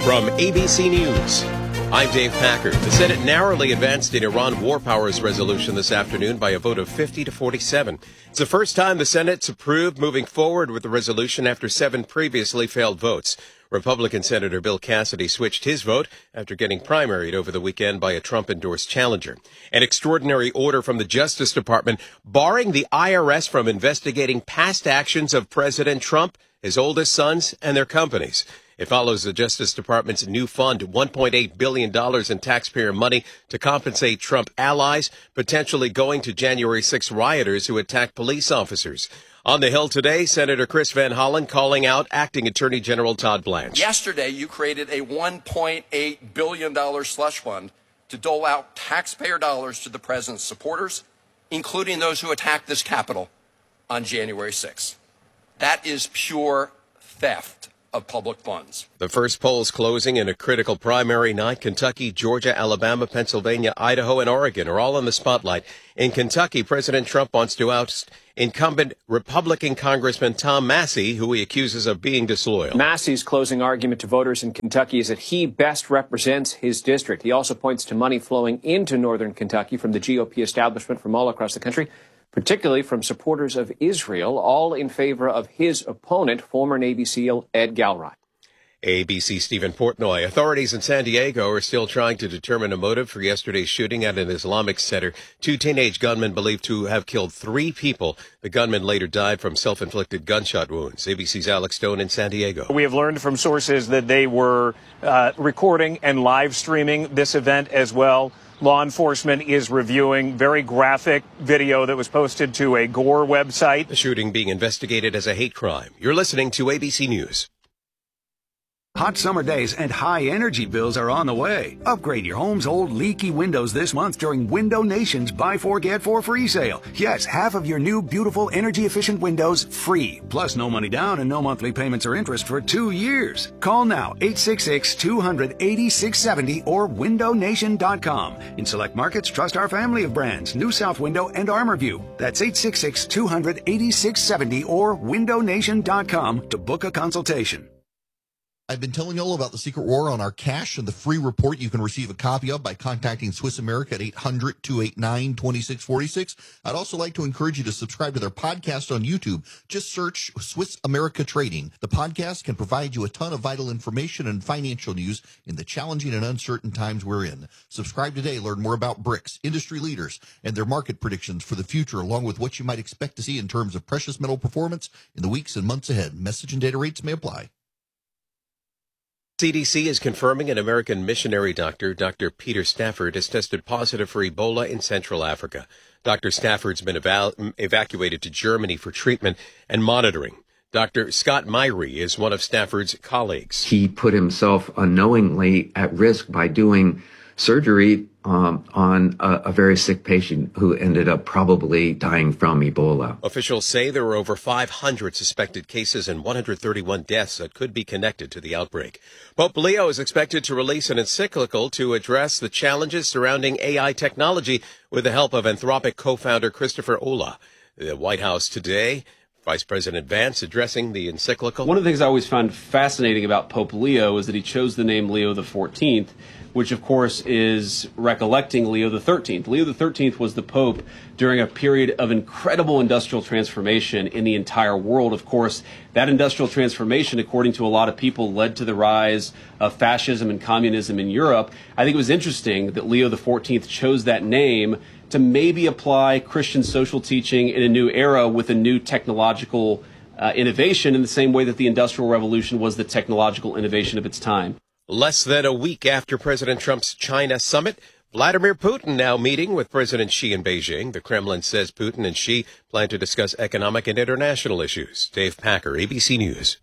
From ABC News, I'm Dave Packer. The Senate narrowly advanced an Iran war powers resolution this afternoon by a vote of 50 to 47. It's the first time the Senate's approved moving forward with the resolution after 7 previously failed votes. Republican Senator Bill Cassidy switched his vote after getting primaried over the weekend by a Trump-endorsed challenger. An extraordinary order from the Justice Department barring the IRS from investigating past actions of President Trump, his oldest sons, and their companies. It follows the Justice Department's new fund, $1.8 billion in taxpayer money to compensate Trump allies, potentially going to January 6 rioters who attacked police officers. On the Hill today, Senator Chris Van Hollen calling out Acting Attorney General Todd Blanche. Yesterday, you created a $1.8 billion slush fund to dole out taxpayer dollars to the president's supporters, including those who attacked this Capitol on January 6. That is pure theft of public funds. The first polls closing in a critical primary night. Kentucky, Georgia, Alabama, Pennsylvania, Idaho, and Oregon are all in the spotlight. In Kentucky, President Trump wants to oust incumbent Republican Congressman Tom Massie, who he accuses of being disloyal. Massie's closing argument to voters in Kentucky is that he best represents his district. He also points to money flowing into northern Kentucky from the GOP establishment from all across the country, particularly from supporters of Israel, all in favor of his opponent, former Navy SEAL Ed Galbraith. ABC Stephen Portnoy. Authorities in San Diego are still trying to determine a motive for yesterday's shooting at an Islamic center. 2 teenage gunmen believed to have killed 3 people. The gunmen later died from self-inflicted gunshot wounds. ABC's Alex Stone in San Diego. We have learned from sources that they were recording and live streaming this event as well. Law enforcement is reviewing very graphic video that was posted to a Gore website. The shooting being investigated as a hate crime. You're listening to ABC News. Hot summer days and high energy bills are on the way. Upgrade your home's old leaky windows this month during Window Nation's Buy 4 Get 4 free sale. Yes, half of your new beautiful energy efficient windows free. Plus no money down and no monthly payments or interest for 2 years. Call now 866-200-8670 or windownation.com. In select markets, trust our family of brands, New South Window and ArmorView. That's 866-200-8670 or windownation.com to book a consultation. I've been telling you all about the Secret War on our cash and the free report you can receive a copy of by contacting Swiss America at 800-289-2646. I'd also like to encourage you to subscribe to their podcast on YouTube. Just search Swiss America Trading. The podcast can provide you a ton of vital information and financial news in the challenging and uncertain times we're in. Subscribe today. Learn more about BRICS, industry leaders, and their market predictions for the future, along with what you might expect to see in terms of precious metal performance in the weeks and months ahead. Message and data rates may apply. CDC is confirming an American missionary doctor, Dr. Peter Stafford, has tested positive for Ebola in Central Africa. Dr. Stafford's been evacuated to Germany for treatment and monitoring. Dr. Scott Myrie is one of Stafford's colleagues. He put himself unknowingly at risk by doing surgery on a very sick patient who ended up probably dying from Ebola. Officials say there were over 500 suspected cases and 131 deaths that could be connected to the outbreak. Pope Leo is expected to release an encyclical to address the challenges surrounding AI technology with the help of Anthropic co-founder Christopher Olah. The White House today, Vice President Vance addressing the encyclical. One of the things I always found fascinating about Pope Leo is that he chose the name Leo XIV, which of course is recollecting Leo XIII. Leo XIII was the Pope during a period of incredible industrial transformation in the entire world. Of course, that industrial transformation, according to a lot of people, led to the rise of fascism and communism in Europe. I think it was interesting that Leo XIV chose that name to maybe apply Christian social teaching in a new era with a new technological innovation in the same way that the Industrial Revolution was the technological innovation of its time. Less than a week after President Trump's China summit, Vladimir Putin now meeting with President Xi in Beijing. The Kremlin says Putin and Xi plan to discuss economic and international issues. Dave Packer, ABC News.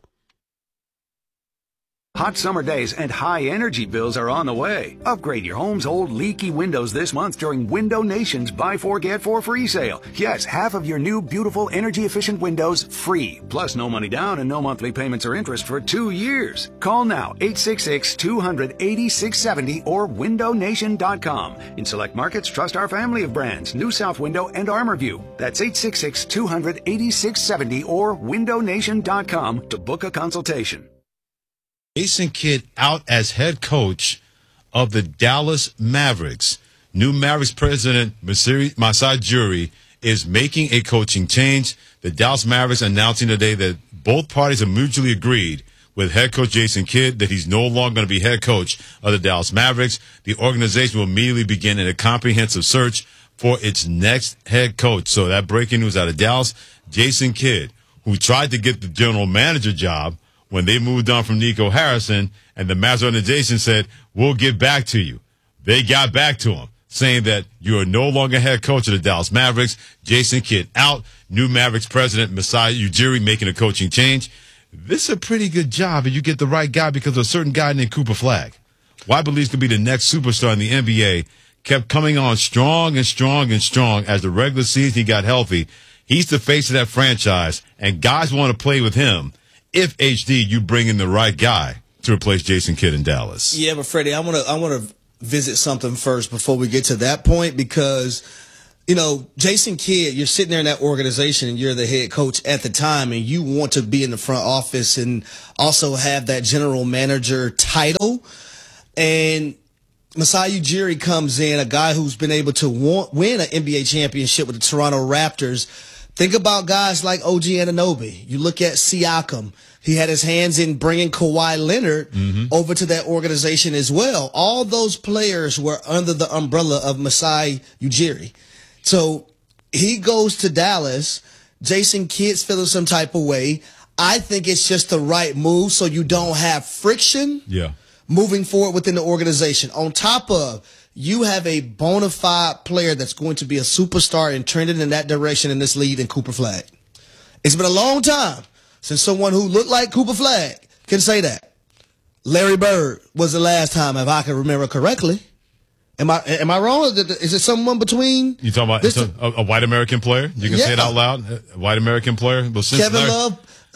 Hot summer days and high energy bills are on the way. Upgrade your home's old leaky windows this month during Window Nation's Buy 4 Get 4 free sale. Yes, half of your new beautiful energy efficient windows free. Plus no money down and no monthly payments or interest for 2 years. Call now 866-200-8670 or windownation.com. In select markets, trust our family of brands, New South Window and ArmorView. That's 866-200-8670 or windownation.com to book a consultation. Jason Kidd out as head coach of the Dallas Mavericks. New Mavericks president Masai Ujiri is making a coaching change. The Dallas Mavericks announcing today that both parties have mutually agreed with head coach Jason Kidd that he's no longer going to be head coach of the Dallas Mavericks. The organization will immediately begin a comprehensive search for its next head coach. So that breaking news out of Dallas, Jason Kidd, who tried to get the general manager job when they moved on from Nico Harrison, and the Mavs organization said, we'll get back to you. They got back to him, saying that you are no longer head coach of the Dallas Mavericks. Jason Kidd out. New Mavericks president Masai Ujiri making a coaching change. This is a pretty good job if you get the right guy, because a certain guy named Cooper Flagg, who I believe could be the next superstar in the NBA, kept coming on strong and strong and strong as the regular season he got healthy. He's the face of that franchise, and guys want to play with him if HD you bring in the right guy to replace Jason Kidd in Dallas. Yeah, but Freddie, I want to visit something first before we get to that point, because you know, Jason Kidd, you're sitting there in that organization and you're the head coach at the time, and you want to be in the front office and also have that general manager title. And Masai Ujiri comes in, a guy who's been able to win an NBA championship with the Toronto Raptors. Think about guys like OG Anunoby. You look at Siakam. He had his hands in bringing Kawhi Leonard over to that organization as well. All those players were under the umbrella of Masai Ujiri. So he goes to Dallas. Jason Kidd's feeling some type of way. I think it's just the right move so you don't have friction moving forward within the organization. On top of, you have a bona fide player that's going to be a superstar and trending in that direction in this league in Cooper Flagg. It's been a long time since someone who looked like Cooper Flagg can say that. Larry Bird was the last time, if I can remember correctly. Am I wrong? Is it someone between? You talking about a white American player? You can say it out loud. A white American player. Well, Kevin Love.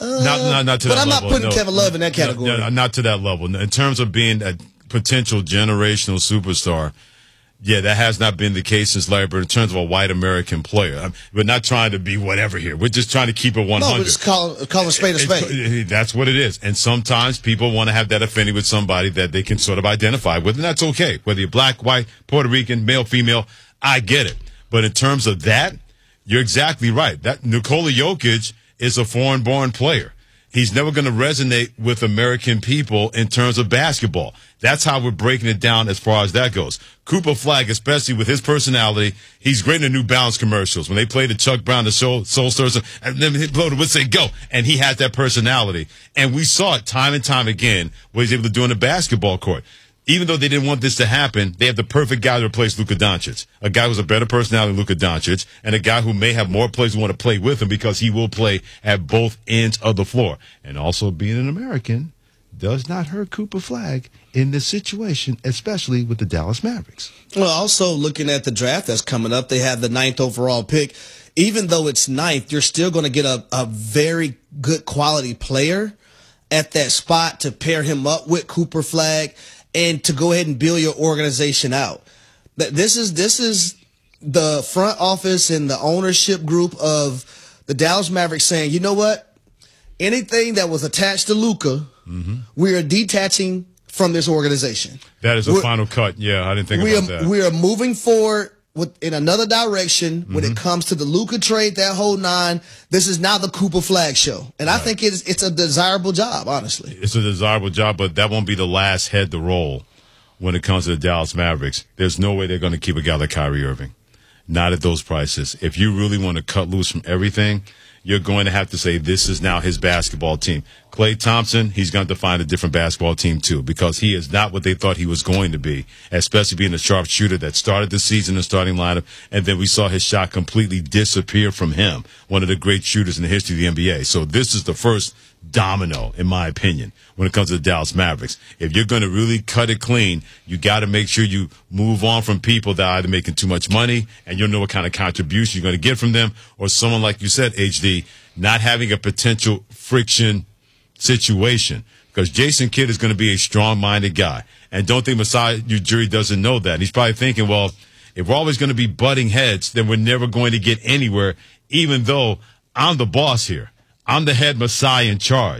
Not to that level. But I'm not putting Kevin Love in that category. No, not to that level. In terms of being a potential generational superstar, yeah, that has not been the case since Larry Bird in terms of a white American player. We're not trying to be whatever here. We're just trying to keep it 100. No, we're just calling spade a spade. That's what it is. And sometimes people want to have that affinity with somebody that they can sort of identify with, and that's okay. Whether you're black, white, Puerto Rican, male, female, I get it. But in terms of that, you're exactly right. That Nikola Jokic is a foreign-born player. He's never going to resonate with American people in terms of basketball. That's how we're breaking it down as far as that goes. Cooper Flagg, especially with his personality, he's great in the New Balance commercials. When they play the Chuck Brown, the Soul Stirrer, and then he'd blow the would say, go. And he has that personality. And we saw it time and time again what he's able to do on the basketball court. Even though they didn't want this to happen, they have the perfect guy to replace Luka Doncic. A guy who's a better personality than Luka Doncic, and a guy who may have more players who want to play with him because he will play at both ends of the floor. And also being an American does not hurt Cooper Flagg in this situation, especially with the Dallas Mavericks. Well, also looking at the draft that's coming up, they have the 9th overall pick. Even though it's 9th, you're still going to get a very good quality player at that spot to pair him up with Cooper Flagg and to go ahead and build your organization out. This is the front office and the ownership group of the Dallas Mavericks saying, you know what? Anything that was attached to Luka, we are detaching from this organization. That is a final cut. Yeah, I didn't think about that. We are moving forward in another direction when it comes to the Luka trade, that whole 9. This is now the Cooper Flagg show. And I think it's a desirable job, honestly. It's a desirable job, but that won't be the last head to roll when it comes to the Dallas Mavericks. There's no way they're going to keep a guy like Kyrie Irving. Not at those prices. If you really want to cut loose from everything, you're going to have to say this is now his basketball team. Klay Thompson, he's going to find a different basketball team too, because he is not what they thought he was going to be, especially being a sharp shooter that started the season in the starting lineup, and then we saw his shot completely disappear from him, one of the great shooters in the history of the NBA. So this is the first domino, in my opinion, when it comes to the Dallas Mavericks. If you're going to really cut it clean, you got to make sure you move on from people that are either making too much money and you know what kind of contribution you're going to get from them, or someone like you said, HD, not having a potential friction situation, because Jason Kidd is going to be a strong-minded guy. And don't think Masai Ujiri doesn't know that. He's probably thinking, well, if we're always going to be butting heads, then we're never going to get anywhere, even though I'm the boss here. I'm the head Masai in charge.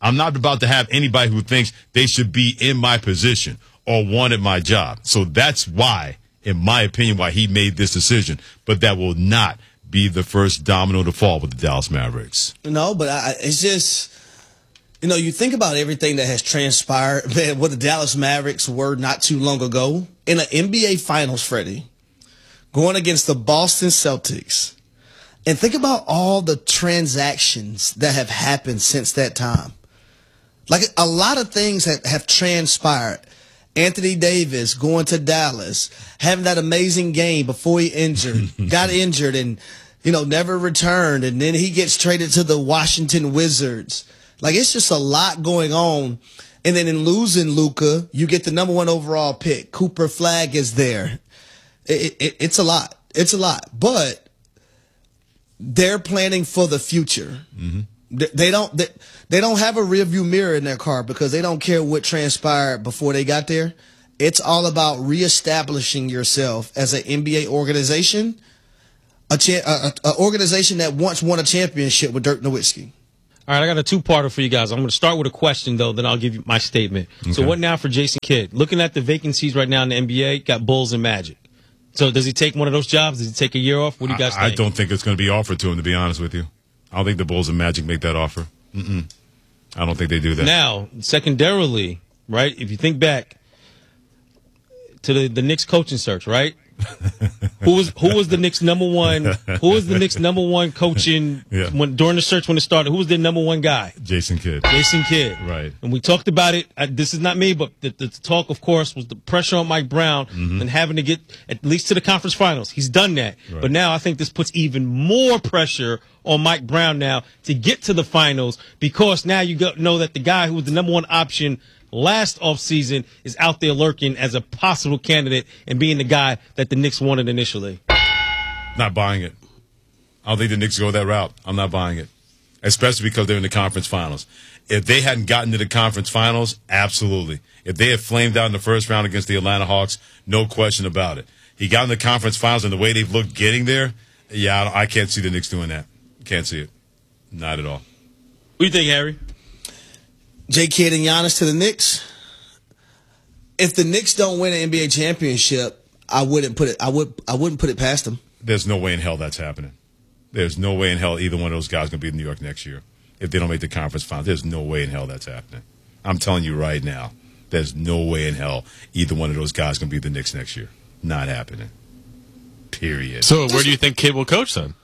I'm not about to have anybody who thinks they should be in my position or wanted my job. So that's why, in my opinion, why he made this decision. But that will not be the first domino to fall with the Dallas Mavericks. No, but it's just, you think about everything that has transpired, man, what the Dallas Mavericks were not too long ago in an NBA Finals, Freddie, going against the Boston Celtics. And think about all the transactions that have happened since that time. Like, a lot of things have transpired. Anthony Davis going to Dallas, having that amazing game before he got injured and, never returned. And then he gets traded to the Washington Wizards. Like, it's just a lot going on. And then in losing Luka, you get the number 1 overall pick. Cooper Flag is there. It's a lot. It's a lot. But they're planning for the future. Mm-hmm. They don't have a rearview mirror in their car because they don't care what transpired before they got there. It's all about reestablishing yourself as an NBA organization, an organization that once won a championship with Dirk Nowitzki. All right, I got a two-parter for you guys. I'm going to start with a question, though, then I'll give you my statement. Okay. So what now for Jason Kidd? Looking at the vacancies right now in the NBA, got Bulls and Magic. So does he take one of those jobs? Does he take a year off? What do you guys think? I don't think it's going to be offered to him, to be honest with you. I don't think the Bulls and Magic make that offer. I don't think they do that. Now, secondarily, right, if you think back to the Knicks coaching search, right? who was the Knicks number one? Who was the Knicks number one coaching during the search when it started? Who was their number one guy? Jason Kidd. Jason Kidd. Right. And we talked about it. This is not me, but the talk, of course, was the pressure on Mike Brown and having to get at least to the conference finals. He's done that. Right. But now I think this puts even more pressure on Mike Brown now to get to the finals because now you know that the guy who was the number one option last offseason is out there lurking as a possible candidate and being the guy that the Knicks wanted initially. Not buying it. I don't think the Knicks go that route. I'm not buying it, especially because they're in the conference finals. If they hadn't gotten to the conference finals, absolutely. If they had flamed out in the first round against the Atlanta Hawks, no question about it. He got in the conference finals, and the way they've looked getting there, I can't see the Knicks doing that. Can't see it. Not at all. What do you think, Harry? J. Kidd and Giannis to the Knicks. If the Knicks don't win an NBA championship, I wouldn't put it past them. There's no way in hell that's happening. There's no way in hell either one of those guys is going to be in New York next year. If they don't make the conference finals, there's no way in hell that's happening. I'm telling you right now, there's no way in hell either one of those guys is going to be the Knicks next year. Not happening. Period. So where do you think Kidd will coach then?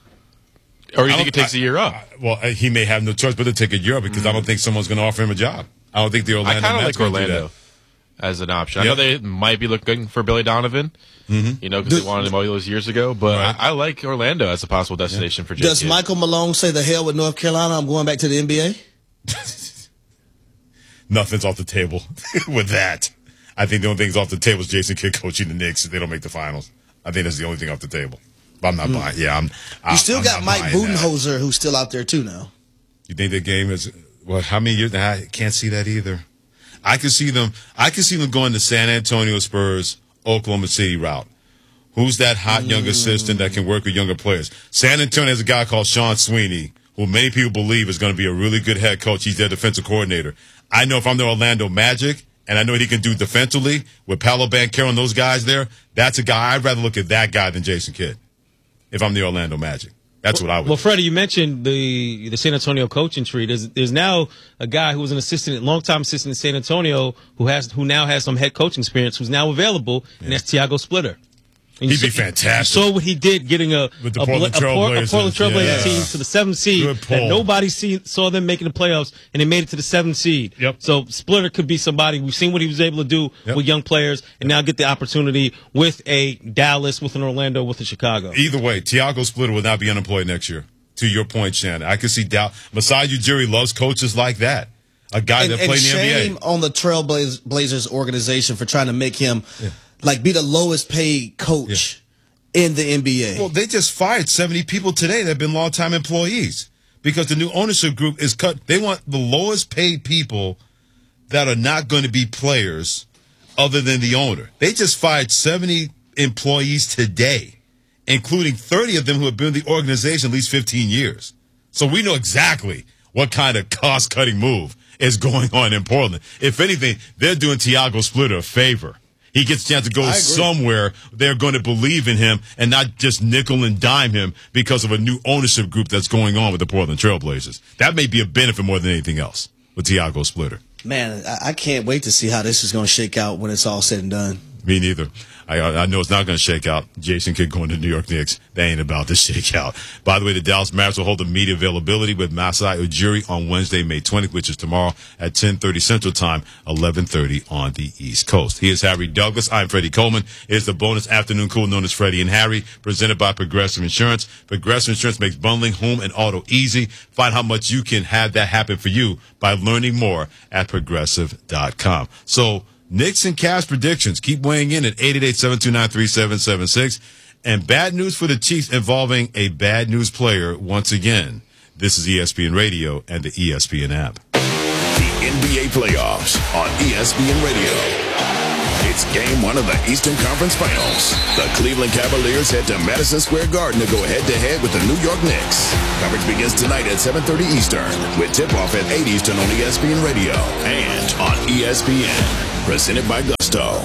Or do you think it takes a year off? Well, he may have no choice but to take a year off because I don't think someone's going to offer him a job. I don't think the Orlando I kind of Magic like Orlando as an option. I know they might be looking for Billy Donovan, because they wanted him all those years ago. But I like Orlando as a possible destination for J. Does Michael Malone say the hell with North Carolina? I'm going back to the NBA? Nothing's off the table with that. I think the only thing that's off the table is Jason Kidd coaching the Knicks if they don't make the finals. I think that's the only thing off the table. But I'm not buying. Yeah, you still got Mike Budenholzer who's still out there too now. You think the game is how many years? I can't see that either. I can see them going to San Antonio Spurs, Oklahoma City route. Who's that hot young assistant that can work with younger players? San Antonio has a guy called Sean Sweeney, who many people believe is going to be a really good head coach. He's their defensive coordinator. I know if I'm the Orlando Magic, and I know what he can do defensively with Paolo Banchero and those guys there, that's a guy. I'd rather look at that guy than Jason Kidd. If I'm the Orlando Magic, that's what I would. Well, Freddie, you mentioned the San Antonio coaching tree. There's now a guy who was an longtime assistant in San Antonio who now has some head coaching experience, who's now available, and that's Tiago Splitter. He'd be fantastic. You saw what he did getting a Portland Trailblazers team to the 7th seed. That nobody saw them making the playoffs, and they made it to the 7th seed. Yep. So Splitter could be somebody. We've seen what he was able to do with young players, and now get the opportunity with a Dallas, with an Orlando, with a Chicago. Either way, Tiago Splitter will not be unemployed next year. To your point, Shannon, I can see Masai Ujiri loves coaches like that. A guy that played in the NBA. Shame on the Trailblazers organization for trying to make him be the lowest paid coach in the NBA. Well, they just fired 70 people today that have been longtime employees because the new ownership group is cut. They want the lowest paid people that are not going to be players other than the owner. They just fired 70 employees today, including 30 of them who have been in the organization at least 15 years. So we know exactly what kind of cost-cutting move is going on in Portland. If anything, they're doing Tiago Splitter a favor. He gets a chance to go somewhere they're going to believe in him and not just nickel and dime him because of a new ownership group that's going on with the Portland Trailblazers. That may be a benefit more than anything else with Tiago Splitter. Man, I can't wait to see how this is going to shake out when it's all said and done. Me neither. I know it's not going to shake out. Jason Kidd going to New York Knicks. They ain't about to shake out. By the way, the Dallas Mavericks will hold a media availability with Masai Ujiri on Wednesday, May 20th, which is tomorrow at 10:30 Central Time, 11:30 on the East Coast. He is Harry Douglas. I'm Freddie Coleman. It's the bonus afternoon cool known as Freddie and Harry, presented by Progressive Insurance. Progressive Insurance makes bundling home and auto easy. Find how much you can have that happen for you by learning more at Progressive.com. So, Knicks and Cavs predictions. Keep weighing in at 888-729-3776. And bad news for the Chiefs involving a bad news player once again. This is ESPN Radio and the ESPN app. The NBA playoffs on ESPN Radio. It's game 1 of the Eastern Conference Finals. The Cleveland Cavaliers head to Madison Square Garden to go head-to-head with the New York Knicks. Coverage begins tonight at 7:30 Eastern with tip-off at 8 Eastern on ESPN Radio and on ESPN. Presented by Gusto.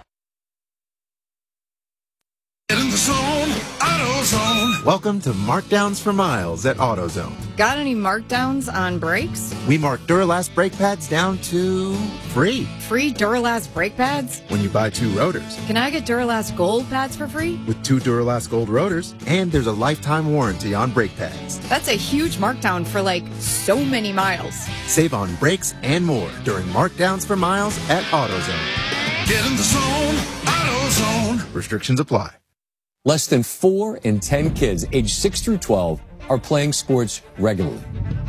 Get in the zone, AutoZone. Welcome to Markdowns for Miles at AutoZone. Got any markdowns on brakes? We mark Duralast brake pads down to free. Free Duralast brake pads? When you buy 2 rotors. Can I get Duralast Gold pads for free? With 2 Duralast Gold rotors, and there's a lifetime warranty on brake pads. That's a huge markdown for so many miles. Save on brakes and more during Markdowns for Miles at AutoZone. Get in the zone, AutoZone. Restrictions apply. Less than 4 in 10 kids aged 6 through 12 are playing sports regularly.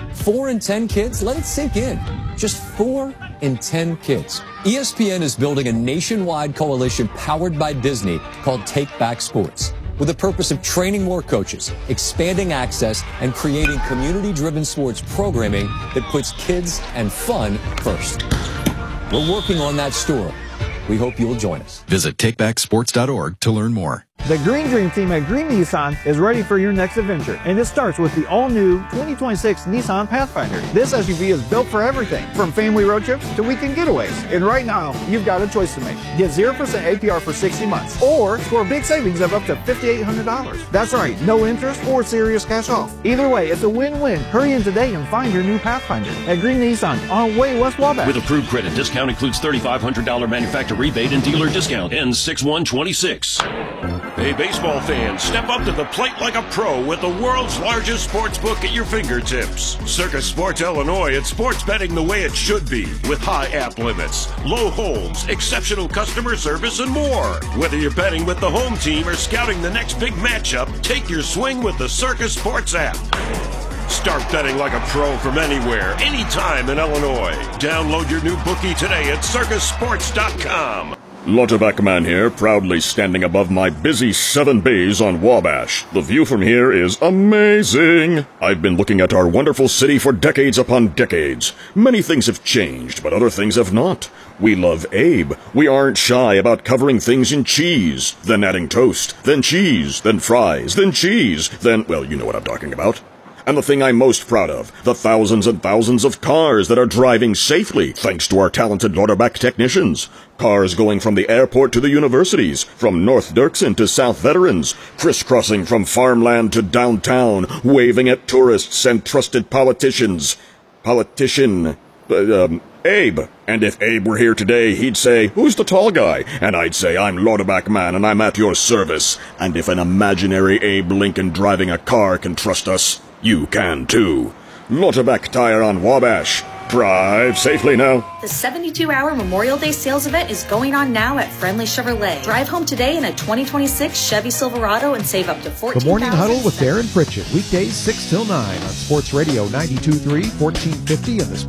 4 in 10 kids? Let it sink in. Just 4 in 10 kids. ESPN is building a nationwide coalition powered by Disney called Take Back Sports, with the purpose of training more coaches, expanding access, and creating community-driven sports programming that puts kids and fun first. We're working on that story. We hope you'll join us. Visit takebacksports.org to learn more. The Green Dream team at Green Nissan is ready for your next adventure, and it starts with the all-new 2026 Nissan Pathfinder. This SUV is built for everything, from family road trips to weekend getaways. And right now, you've got a choice to make. Get 0% APR for 60 months, or score big savings of up to $5,800. That's right, no interest or serious cash off. Either way, it's a win-win. Hurry in today and find your new Pathfinder at Green Nissan on Way West Wabash. With approved credit, discount includes $3,500 manufacturer rebate and dealer discount. Ends 6/1/26. Hey, baseball fans, step up to the plate like a pro with the world's largest sports book at your fingertips. Circus Sports Illinois, it's sports betting the way it should be, with high app limits, low holds, exceptional customer service, and more. Whether you're betting with the home team or scouting the next big matchup, take your swing with the Circus Sports app. Start betting like a pro from anywhere, anytime in Illinois. Download your new bookie today at circusports.com. Lauterbach Man here, proudly standing above my busy 7 bays on Wabash. The view from here is amazing. I've been looking at our wonderful city for decades upon decades. Many things have changed, but other things have not. We love Abe. We aren't shy about covering things in cheese, then adding toast, then cheese, then fries, then cheese, then, well, you know what I'm talking about. And the thing I'm most proud of, the thousands and thousands of cars that are driving safely thanks to our talented Lauterbach technicians. Cars going from the airport to the universities, from North Dirksen to South Veterans, crisscrossing from farmland to downtown, waving at tourists and trusted politicians. Abe. And if Abe were here today, he'd say, "Who's the tall guy?" And I'd say, "I'm Lauterbach Man, and I'm at your service." And if an imaginary Abe Lincoln driving a car can trust us, you can too. Lauterbach Tire on Wabash. Drive safely now. The 72-hour Memorial Day sales event is going on now at Friendly Chevrolet. Drive home today in a 2026 Chevy Silverado and save up to $14,000. The Morning Huddle with Darren Pritchett, weekdays 6 till 9 on Sports Radio 92.3, 1450 and the